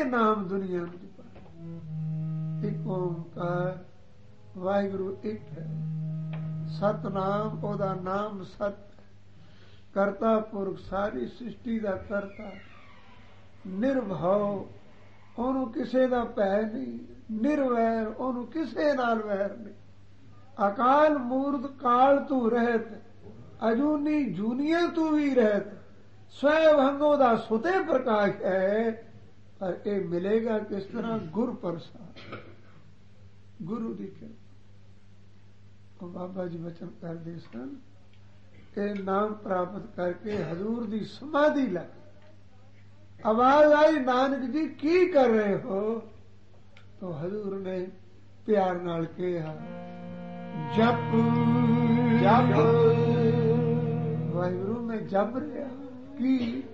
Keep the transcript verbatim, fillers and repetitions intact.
ਨਾਮ ਦੁਨੀਆ ਨੂੰ ਜਪਾਏ। ਇੱਕ ਓਂਕਾਰ ਵਾਹਿਗੁਰੂ ਇੱਕ ਹੈ। ਸਤਨਾਮ ਉਹਦਾ ਨਾਮ ਸਤ, ਕਰਤਾ ਪੁਰਖ, ਸਾਰੀ ਸ੍ਰਿਸ਼ਟੀ ਦਾ ਕਰਤਾ, ਨਿਰਭਉ, ਉਹਨੂੰ ਕਿਸੇ ਦਾ ਭੈ ਨਹੀਂ, ਨਿਰਵੈਰ, ਉਹਨੂੰ ਕਿਸੇ ਨਾਲ ਵੈਰ ਨਹੀਂ, ਅਕਾਲ ਮੂਰਤ ਕਾਲ ਤੂੰ ਰਹਿਤ, ਅਜੂਨੀ ਜੂਨੀਆਂ ਤੂੰ ਵੀ ਰਹਿਤ, ਸਵੈ ਭੰਗੋ ਦਾ ਸੁਤੇ ਪ੍ਰਕਾਸ਼ ਹੈ। ਪਰ ਇਹ ਮਿਲੇਗਾ ਕਿਸ ਤਰ੍ਹਾਂ? ਗੁਰ ਪ੍ਰਸਾਦ, ਗੁਰੂ ਦੀ ਕਿਰਪਾ। ਬਾਬਾ ਜੀ ਬਚਨ ਕਰਦੇ ਸਨ, ਇਹ ਨਾਮ ਪ੍ਰਾਪਤ ਕਰਕੇ ਹਜ਼ੂਰ ਦੀ ਸਮਾਧੀ ਲੱਗ। ਆਵਾਜ਼ ਆਈ, ਨਾਨਕ ਜੀ ਕੀ ਕਰ ਰਹੇ ਹੋ? ਤਾਂ ਹਜ਼ੂਰ ਨੇ ਪਿਆਰ ਨਾਲ ਕਿਹਾ, ਜਪ ਜਪ ਵਾਹਿਗੁਰੂ, ਮੈਂ ਜਪ ਰਿਹਾ। ਕੀ?